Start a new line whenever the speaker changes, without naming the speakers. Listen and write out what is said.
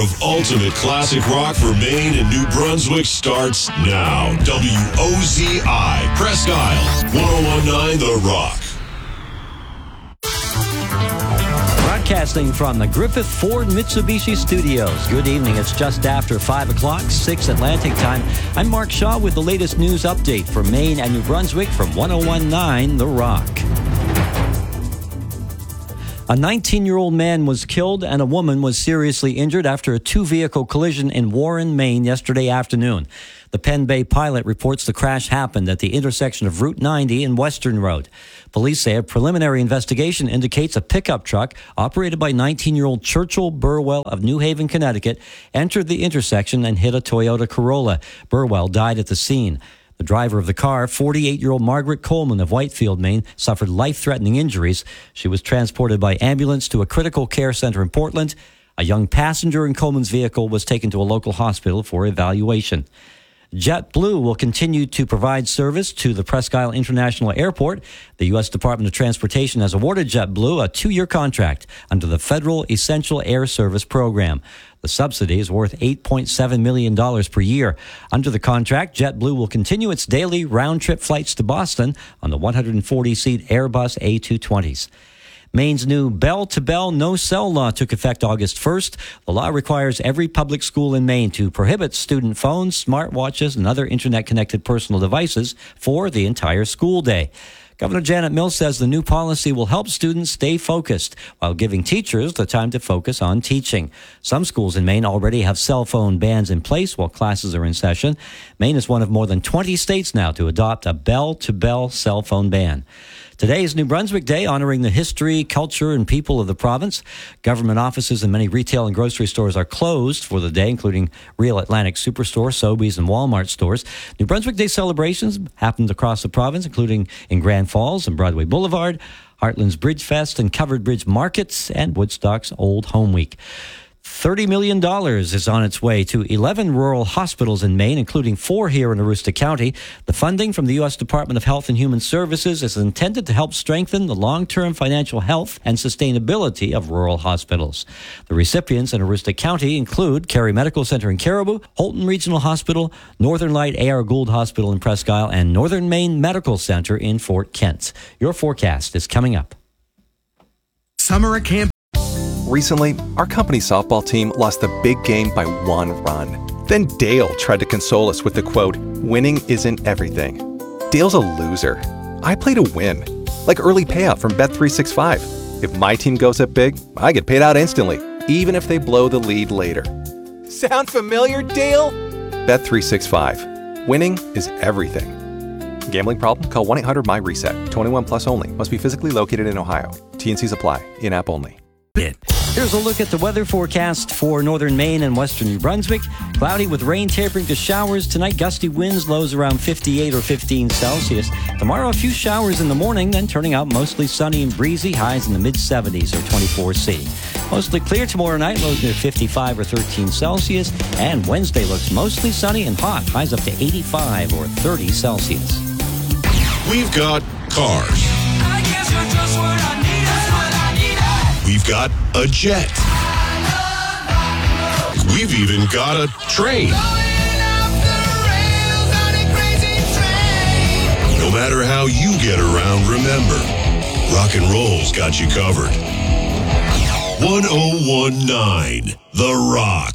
of ultimate classic rock for Maine and New Brunswick starts now. WOZI, Presque Isle, 1019 The Rock.
Broadcasting from the Griffith Ford Mitsubishi Studios. Good evening. It's just after 5 o'clock, 6 Atlantic time. I'm Mark Shaw with the latest news update for Maine and New Brunswick from 1019 The Rock. A 19-year-old man was killed and a woman was seriously injured after a two-vehicle collision in Warren, Maine yesterday afternoon. The Penn Bay Pilot reports the crash happened at the intersection of Route 90 and Western Road. Police say a preliminary investigation indicates a pickup truck operated by 19-year-old Churchill Burwell of New Haven, Connecticut, entered the intersection and hit a Toyota Corolla. Burwell died at the scene. The driver of the car, 48-year-old Margaret Coleman of Whitefield, Maine, suffered life-threatening injuries. She was transported by ambulance to a critical care center in Portland. A young passenger in Coleman's vehicle was taken to a local hospital for evaluation. JetBlue will continue to provide service to the Presque Isle International Airport. The U.S. Department of Transportation has awarded JetBlue a 2-year contract under the Federal Essential Air Service Program. The subsidy is worth $8.7 million per year. Under the contract, JetBlue will continue its daily round-trip flights to Boston on the 140-seat Airbus A220s. Maine's new bell-to-bell no-cell law took effect August 1st. The law requires every public school in Maine to prohibit student phones, smartwatches, and other internet-connected personal devices for the entire school day. Governor Janet Mills says the new policy will help students stay focused while giving teachers the time to focus on teaching. Some schools in Maine already have cell phone bans in place while classes are in session. Maine is one of more than 20 states now to adopt a bell-to-bell cell phone ban. Today is New Brunswick Day, honoring the history, culture, and people of the province. Government offices and many retail and grocery stores are closed for the day, including Real Atlantic Superstore, Sobeys, and Walmart stores. New Brunswick Day celebrations happened across the province, including in Grand Falls and Broadway Boulevard, Heartland's Bridge Fest and Covered Bridge Markets, and Woodstock's Old Home Week. $30 million is on its way to 11 rural hospitals in Maine, including 4 here in Aroostook County. The funding from the U.S. Department of Health and Human Services is intended to help strengthen the long-term financial health and sustainability of rural hospitals. The recipients in Aroostook County include Cary Medical Center in Caribou, Holton Regional Hospital, Northern Light A.R. Gould Hospital in Presque Isle, and Northern Maine Medical Center in Fort Kent. Your forecast is coming up.
Summer at Camp.
Recently, our company softball team lost the big game by 1 run. Then Dale tried to console us with the quote, "Winning isn't everything." Dale's a loser. I play to win, like early payout from Bet365. If my team goes up big, I get paid out instantly, even if they blow the lead later. Sound familiar, Dale? Bet365. Winning is everything. Gambling problem? Call 1-800-MY-RESET. 21 plus only. Must be physically located in Ohio. T&Cs apply. In-app only.
Here's a look at the weather forecast for northern Maine and western New Brunswick. Cloudy with rain tapering to showers tonight. Gusty winds, lows around 58 or 15 Celsius. Tomorrow, a few showers in the morning, then turning out mostly sunny and breezy. Highs in the mid-70s or 24 C. Mostly clear tomorrow night, lows near 55 or 13 Celsius. And Wednesday looks mostly sunny and hot. Highs up to 85 or 30 Celsius.
We've got cars.
I guess you're just what I need.
We've got a jet. We've even got a train. No matter how you get around, remember, rock and roll's got you covered. 1019 The Rock.